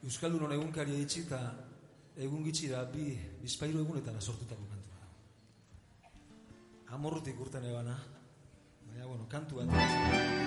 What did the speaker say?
Euskaldunon egunkaria itxi eta egun gitxira bizpahiru egunetara sortutako kantua. Amorrutik urten ebana, baina, kantu bat.